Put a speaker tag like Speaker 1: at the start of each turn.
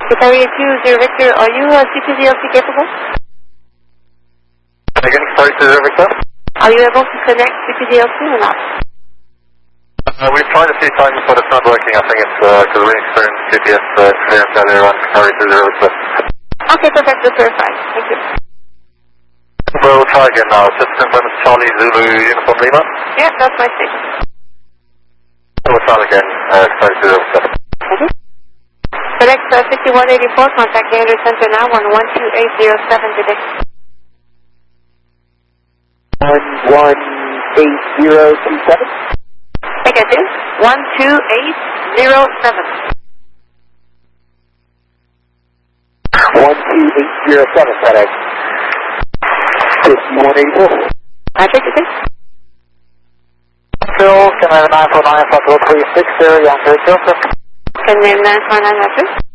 Speaker 1: Italia 20 Victor, are you CPDLC capable?
Speaker 2: Again, sorry, 20 Victor?
Speaker 1: Are you able to connect CPDLC or not?
Speaker 2: We've tried a few times, but it's not working. I think it's because we experienced GPS clearance earlier on. Sorry, 20 Victor.
Speaker 1: Okay, perfect. Just verify. Thank you.
Speaker 2: We'll try again now. Just confirm it's Charlie Zulu Uniform Lima?
Speaker 1: Yeah, that's my station.
Speaker 2: We'll try again. Sorry, 20 Victor.
Speaker 1: FedEx 6184, contact Gander Center now, 12807 today.
Speaker 3: 11807?
Speaker 1: Take it in. 12807.
Speaker 3: 12807, FedEx. 5184.
Speaker 1: Patrick, is it?
Speaker 2: Phil, can I have 949 Flight 360 on Victor?
Speaker 1: Can you name 949 address?